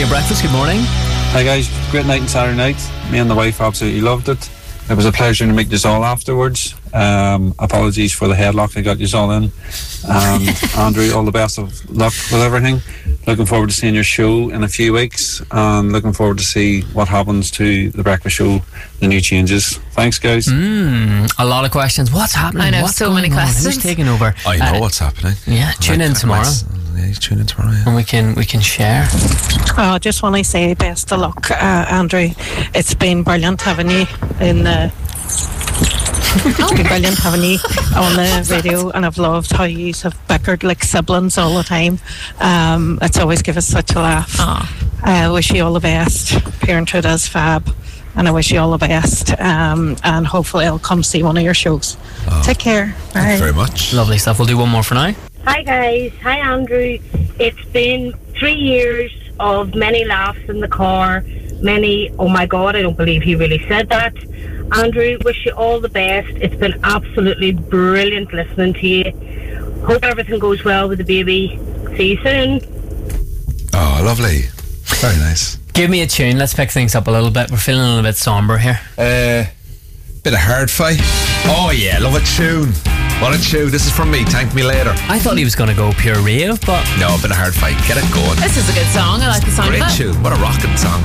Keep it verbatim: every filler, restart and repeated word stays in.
Radio Breakfast, good morning. Hi guys, great night on Saturday night. Me and the wife absolutely loved it. It was a pleasure to meet you all afterwards. Um, apologies for the headlock I got you all in. Um, Andrew, all the best of luck with everything. Looking forward to seeing your show in a few weeks, and looking forward to see what happens to the breakfast show, the new changes. Thanks, guys. Mm, a lot of questions. What's happening? I know, What's so many going on? questions. Who's taking over? I know Uh, what's happening. Yeah, tune Like, in like tomorrow, West- Yeah, you tune in tomorrow. Yeah. and we can we can share. Oh, I just want to say best of luck, uh, Andrew. It's been brilliant having you in the. It's been brilliant having you on the radio, and I've loved how you have bickered like siblings all the time. Um, it's always given us such a laugh. Aw. I wish you all the best. Parenthood is fab, and I wish you all the best. Um, and hopefully, I'll come see one of your shows. Take care. Bye. Thank you very much. Lovely stuff. We'll do one more for now. Hi guys, hi Andrew. It's been three years of many laughs in the car, many, oh my god, I don't believe he really said that. Andrew, wish you all the best. It's been absolutely brilliant listening to you. Hope everything goes well with the baby. See you soon. Oh, lovely. Very nice. Give me a tune. Let's pick things up a little bit. We're feeling a little bit somber here. Uh, bit of hard fight. Oh yeah, love a tune. What a tune. This is from me. Thank me later. I thought he was going to go pure rave, but No, a bit of hard fight. Get it going. This is a good song. I like the sound Great of it. tune. What a rocking song.